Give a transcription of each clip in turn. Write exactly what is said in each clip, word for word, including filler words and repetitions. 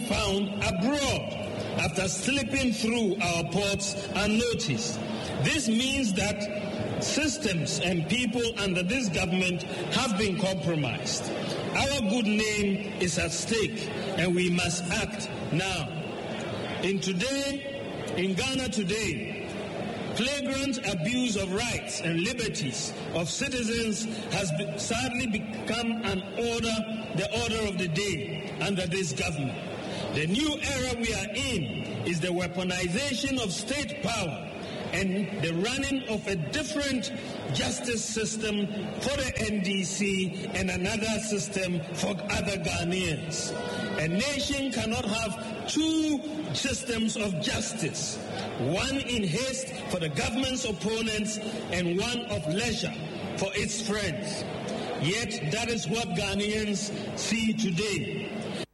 being found abroad after slipping through our ports unnoticed. This means that systems and people under this government have been compromised. Our good name is at stake, and we must act now. In today, in Ghana today, flagrant abuse of rights and liberties of citizens has be, sadly become an order, the order of the day under this government. The new era we are in is the weaponization of state power and the running of a different justice system for the N D C and another system for other Ghanaians. A nation cannot have two systems of justice, one in haste for the government's opponents and one of leisure for its friends. Yet that is what Ghanaians see today.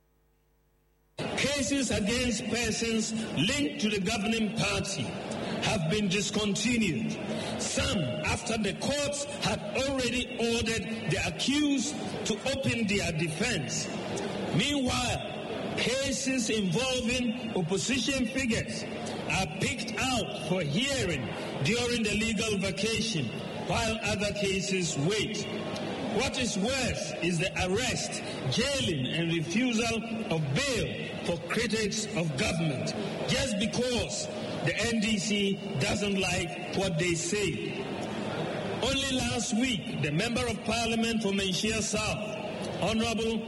Cases against persons linked to the governing party have been discontinued, some after the courts had already ordered the accused to open their defense. Meanwhile, cases involving opposition figures are picked out for hearing during the legal vacation, while other cases wait. What is worse is the arrest, jailing, and refusal of bail for critics of government, just because the N D C doesn't like what they say. Only last week, the Member of Parliament for Menchia South, Honorable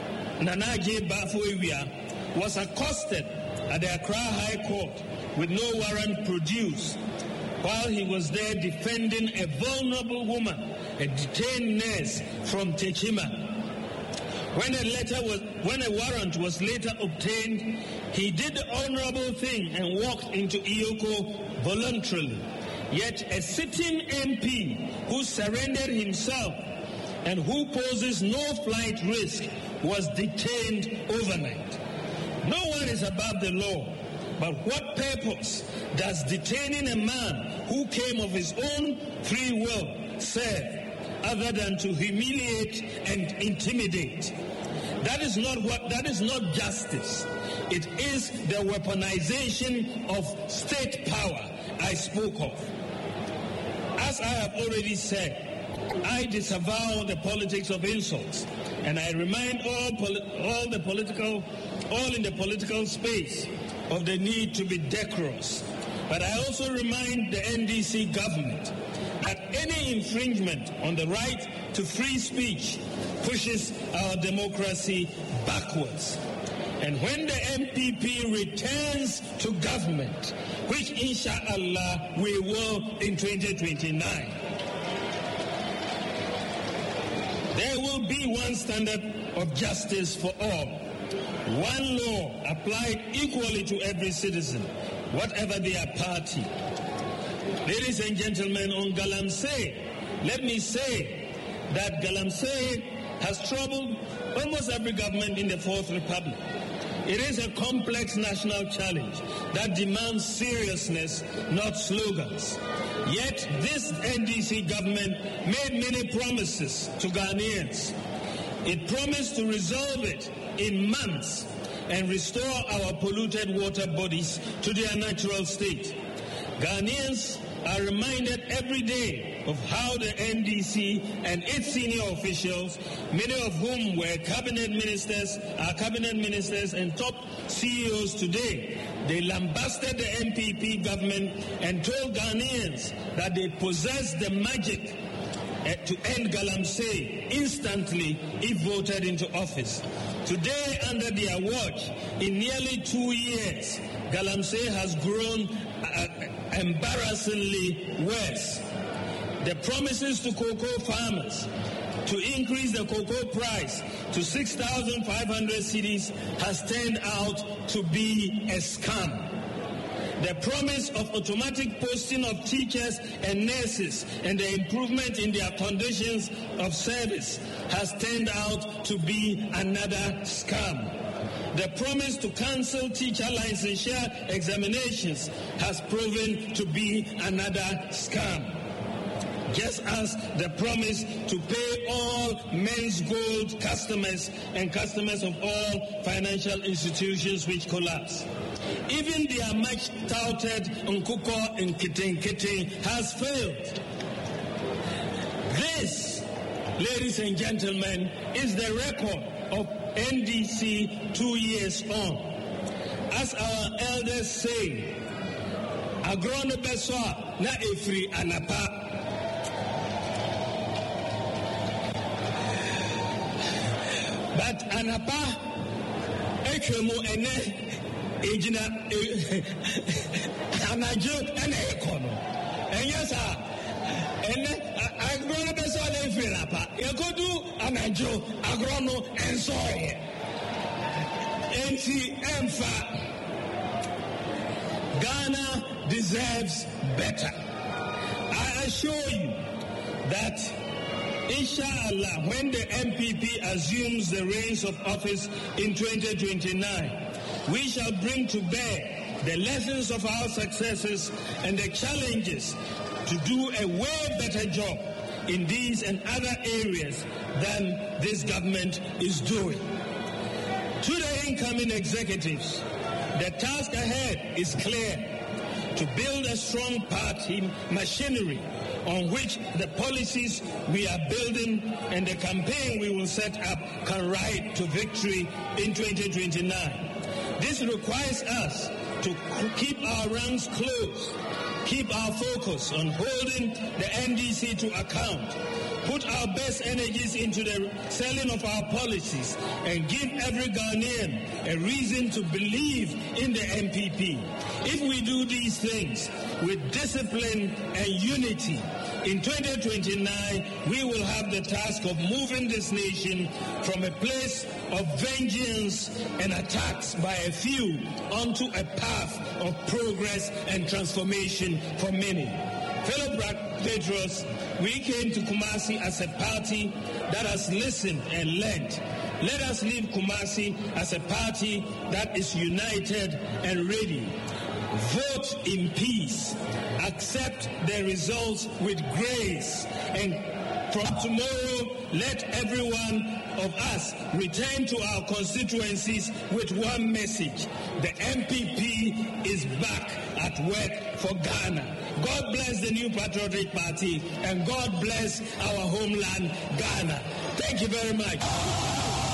Nanaje Bafo-Ewia, was accosted at the Accra High Court with no warrant produced, while he was there defending a vulnerable woman, a detained nurse from Techima. When a letter was, when a warrant was later obtained, he did the honorable thing and walked into Iyoko voluntarily. Yet a sitting M P who surrendered himself and who poses no flight risk was detained overnight. No one is above the law, but what purpose does detaining a man who came of his own free will serve, other than to humiliate and intimidate? That is not what, that is not justice. It is the weaponization of state power I spoke of. As I have already said, I disavow the politics of insults, and I remind all poli- all the political, all in the political space of the need to be decorous. But I also remind the N D C government that any infringement on the right to free speech pushes our democracy backwards. And when the M P P returns to government, which inshallah we will in twenty twenty-nine, there will be one standard of justice for all, one law applied equally to every citizen, whatever their party. Ladies and gentlemen, on Galamsey, let me say that Galamsey has troubled almost every government in the Fourth Republic. It is a complex national challenge that demands seriousness, not slogans. Yet this N D C government made many promises to Ghanaians. It promised to resolve it in months and restore our polluted water bodies to their natural state. Ghanaians are reminded every day of how the N D C and its senior officials, many of whom were cabinet ministers, are cabinet ministers and top C E Os today, they lambasted the M P P government and told Ghanaians that they possess the magic uh, to end Galamsey instantly if voted into office. Today, under their watch, in nearly two years, Galamsey has grown uh, embarrassingly worse. The promises to cocoa farmers to increase the cocoa price to six thousand five hundred cedis has turned out to be a scam. The promise of automatic posting of teachers and nurses and the improvement in their conditions of service has turned out to be another scam. The promise to cancel teacher licensure examinations has proven to be another scam. just as the promise to pay all Men's Gold customers and customers of all financial institutions which collapsed. Even their much touted Nkuko and Kitin Kitin has failed. This, ladies and gentlemen, is the record of N D C two years on. As our elders say, Agrone Beswa na Efri Anapa. But Anapa, Ekemu Ene, Ejina, Anajo, and Ekono. And yes, sir, and Agrone Beswa na Efri Anapa. Yagodu, Anajo, Agrono, and Soy. N T Emfa. Ghana deserves better. I assure you that, inshallah, when the M P P assumes the reins of office in twenty twenty-nine, we shall bring to bear the lessons of our successes and the challenges to do a way better job in these and other areas than this government is doing. To the incoming executives, the task ahead is clear: to build a strong party machinery on which the policies we are building and the campaign we will set up can ride to victory in twenty twenty-nine. This requires us to keep our ranks close, keep our focus on holding the N D C to account, put our best energies into the selling of our policies, and give every Ghanaian a reason to believe in the M P P. If we do these things with discipline and unity, in twenty twenty-nine, we will have the task of moving this nation from a place of vengeance and attacks by a few onto a path of progress and transformation for many. Fellow patriots, we came to Kumasi as a party that has listened and learned. Let us leave Kumasi as a party that is united and ready. Vote in peace. Accept the results with grace. And from tomorrow, let every one of us return to our constituencies with one message: the M P P is back at work for Ghana. God bless the New Patriotic Party, and God bless our homeland, Ghana. Thank you very much.